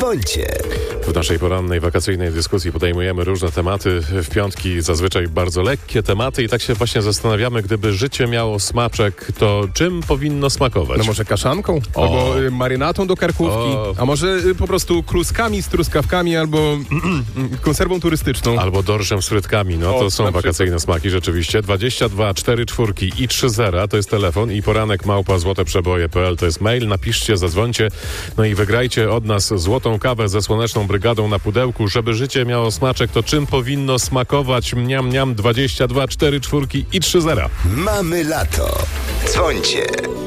Dzwońcie. W naszej porannej, wakacyjnej dyskusji podejmujemy różne tematy. W piątki zazwyczaj bardzo lekkie tematy i tak się właśnie zastanawiamy, gdyby życie miało smaczek, to czym powinno smakować? No może kaszanką? Albo marynatą do karkówki? A może po prostu kluskami z truskawkami albo konserwą turystyczną? Albo dorszem z frytkami. No to są wakacyjne smaki rzeczywiście. 22 44 i 30 to jest telefon i poranek @złoteprzeboje.pl to jest mail. Napiszcie, zadzwońcie, no i wygrajcie od nas złotą kawę ze Słoneczną Brygadą na pudełku. Żeby życie miało smaczek, to czym powinno smakować? Mniam, 22 44 i 30. Mamy lato. Dzwońcie.